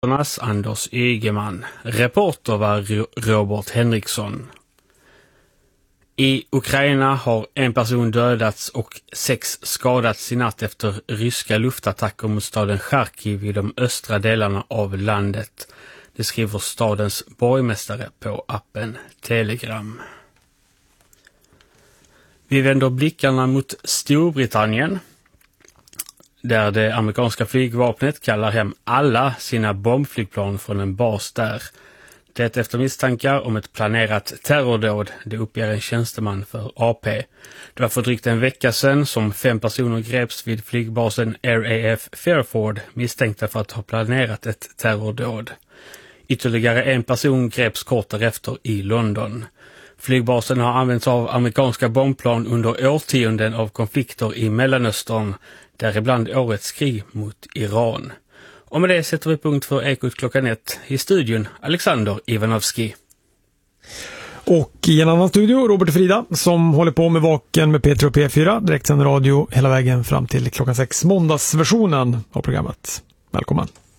nyheternas Anders Ygeman. Reporter var Robert Henriksson. I Ukraina har en person dödats och 6 skadats i natt efter ryska luftattacker mot staden Charkiv i de östra delarna av landet. Det skriver stadens borgmästare på appen Telegram. Vi vänder blickarna mot Storbritannien, där det amerikanska flygvapnet kallar hem alla sina bombflygplan från en bas där. Det efter misstankar om ett planerat terrordåd, det uppger en tjänsteman för AP. Det var för drygt en vecka sedan som 5 personer greps vid flygbasen RAF Fairford misstänkta för att ha planerat ett terrordåd. Ytterligare en person greps kort därefter i London. Flygbasen har använts av amerikanska bombplan under årtionden av konflikter i Mellanöstern, däribland årets krig mot Iran. Och med det sätter vi punkt för Ekot klockan 1. I studion Alexander Ivanovski. Och i en annan studio Robert Frida som håller på med Vaken med P3 och P4. Direktsänd radio hela vägen fram till klockan 6. Måndagsversionen av programmet. Välkommen.